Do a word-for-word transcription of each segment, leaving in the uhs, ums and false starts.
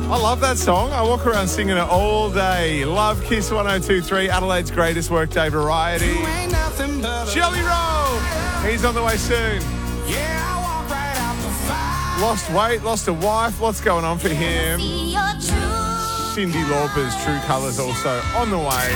I love that song. I walk around singing it all day. Love Kiss one oh two three, Adelaide's greatest workday variety. Jelly Roll, he's on the way soon. Lost weight, lost a wife, lots going on for him. Cyndi Lauper's True Colours also on the way.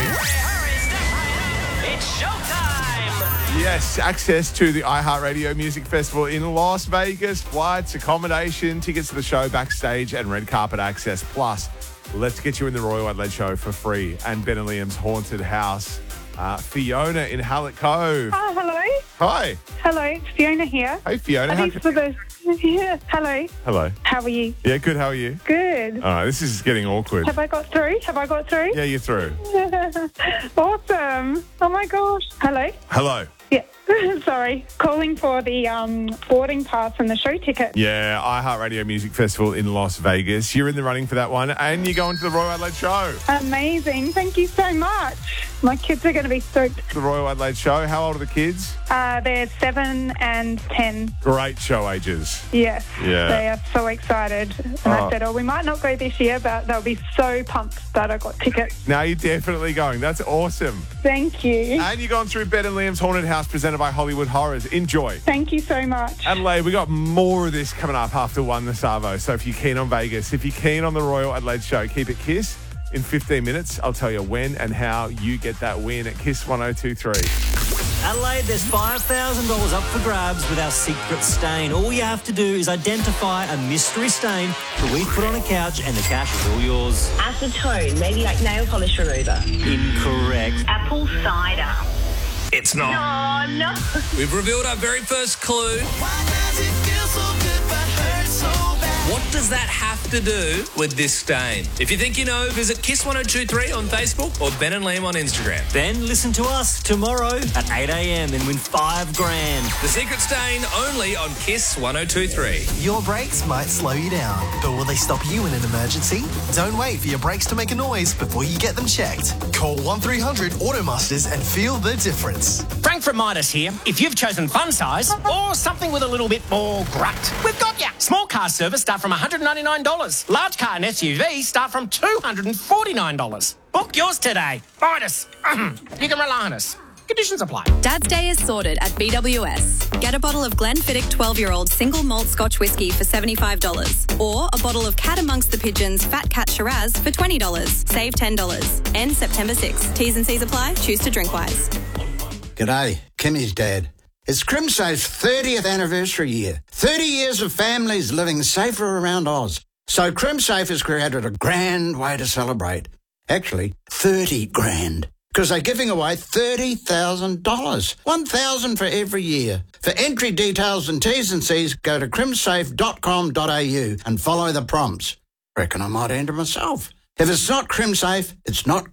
It's showtime! Yes, access to the iHeartRadio Music Festival in Las Vegas, flights, accommodation, tickets to the show, backstage and red carpet access. Plus, let's get you in the Royal Adelaide Show for free and Ben and Liam's Haunted House. Uh, Fiona in Hallett Cove. Oh, hello. Hi. Hello, it's Fiona here. Hey, Fiona. I How think for the yeah. Hello. Hello. How are you? Yeah, good. How are you? Good. All right, this is getting awkward. Have I got through? Have I got through? Yeah, you're through. Awesome. Oh my gosh. Hello. Hello. Yeah. Sorry. Calling for the um, boarding pass and the show ticket. Yeah, iHeartRadio Music Festival in Las Vegas. You're in the running for that one, and you're going to the Royal Adelaide Show. Amazing. Thank you so much. My kids are going to be stoked. The Royal Adelaide Show. How old are the kids? Uh, they're seven and ten. Great show ages. Yes. Yeah. They are so excited. And Oh. I said, oh, we might not go this year, but they'll be so pumped that I got tickets. Now you're definitely going. That's awesome. Thank you. And you're going through Ben and Liam's Haunted House presented by Hollywood Horrors. Enjoy. Thank you so much. Adelaide, we got more of this coming up after one the Savo. So if you're keen on Vegas, if you're keen on the Royal Adelaide Show, keep it Kiss. In fifteen minutes, I'll tell you when and how you get that win at Kiss one oh two three. Adelaide, there's five thousand dollars up for grabs with our secret stain. All you have to do is identify a mystery stain that we've put on a couch and the cash is all yours. Acetone, maybe like nail polish remover. Incorrect. Apple cider. It's not. Oh, no. We've revealed our very first clue. What does that have to do with this stain? If you think you know, visit Kiss one oh two three on Facebook or Ben and Liam on Instagram. Then listen to us tomorrow at eight a.m. and win five grand. The Secret Stain only on Kiss one oh two three. Your brakes might slow you down, but will they stop you in an emergency? Don't wait for your brakes to make a noise before you get them checked. Call one three hundred Automasters and feel the difference. Frank from Midas here. If you've chosen fun size or something with a little bit more grunt, we've got ya. Small car service start from one hundred ninety-nine dollars. Large car and S U V start from two hundred forty-nine dollars. Book yours today. Midas. You can rely on us. Conditions apply. Dad's Day is sorted at B W S. Get a bottle of Glenfiddich twelve-year-old single malt Scotch whiskey for seventy-five dollars or a bottle of Cat Amongst the Pigeons Fat Cat Shiraz for twenty dollars. Save ten dollars. Ends September sixth. T's and C's apply. Choose to drink wise. G'day, Kimmy's dad. It's Crimsafe's thirtieth anniversary year. thirty years of families living safer around Oz. So Crimsafe has created a grand way to celebrate. Actually, thirty grand. Because they're giving away thirty thousand dollars. one thousand dollars for every year. For entry details and T's and C's, go to crimsafe dot com dot a u and follow the prompts. Reckon I might enter myself. If it's not Crimsafe, it's not